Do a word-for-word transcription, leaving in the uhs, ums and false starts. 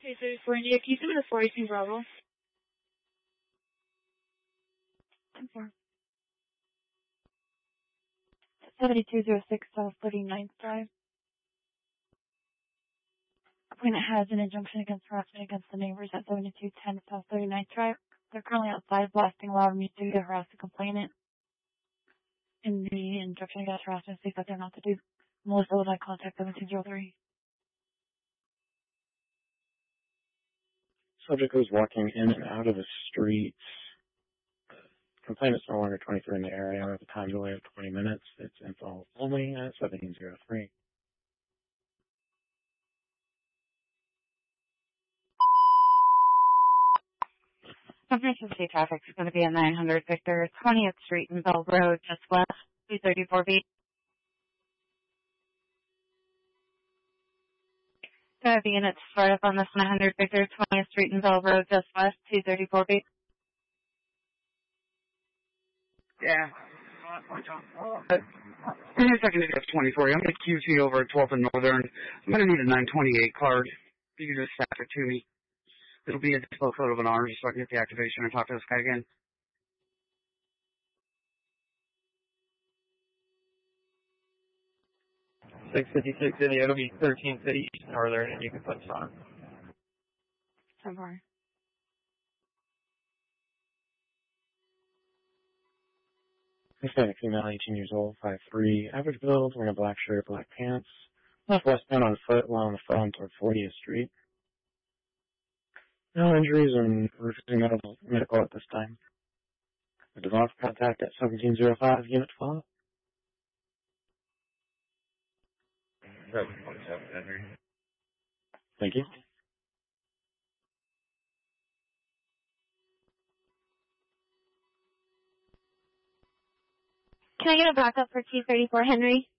two thirty-four India, can you send me the four eighteen Bravo? ten four. seventy-two oh six South thirty-ninth Drive. Appointment has an injunction against harassment against the neighbors at seventy-two ten South thirty-ninth Drive. They're currently outside blasting loud music to harass the complainant. In the injunction against harassment, states that they're not to do. Melissa would like contact seventeen oh three. Subject was walking in and out of the street. Complainant's no longer twenty-three in the area with a time delay of twenty minutes. It's info only at seventeen oh three. Information City traffic is going to be at nine hundred Victor, twentieth Street and Bell Road, just west, two thirty-four feet. Going to be units start up on this nine hundred Victor, twentieth Street and Bell Road, just west, two thirty-four feet. Yeah. Intersection is twenty-four. I'm going to Q T over at twelfth and Northern. I'm going to need a nine twenty-eight card. If you can just fax it to me. It'll be a display code of an hour just so I can get the activation and talk to this guy again. six fifty-six India, it'll be thirteen City East Northern, and you can put on. So far. Hispanic female, eighteen years old, five three, average build, wearing a black shirt, black pants, left westbound on foot, while on the phone toward fortieth Street. No injuries and refusing medical, medical at this time. The developed contact at seventeen oh five, unit follow. Thank you. Can I get a backup for two thirty-four Henry?